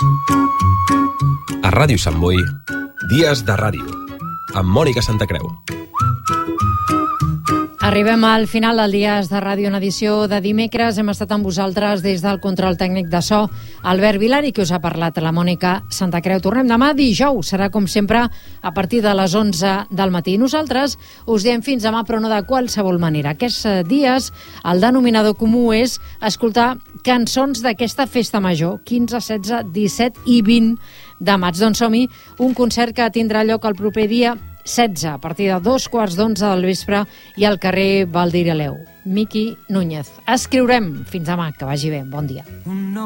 A Ràdio Sant Boi, Dies de Ràdio, amb Mònica Santacreu. Arribem al final del Dies de Ràdio, en edició de dimecres. Hem estat amb vosaltres des del control tècnic de so, Albert Vilar, i que us ha parlat la Mònica Santacreu. Tornem demà dijous, serà com sempre a partir de les 11 del matí. Nosaltres us diem fins demà, però no de qualsevol manera. Aquests dies el denominador comú és escoltar cançons d'aquesta festa major, 15, 16, 17 i 20 de maig. Doncs som-hi, un concert que tindrà lloc el proper dia 16, a partir de 11:15 del vespre, i al carrer Valdireleu. Miqui Núñez. Escriurem. Fins demà, que vagi bé. Bon dia.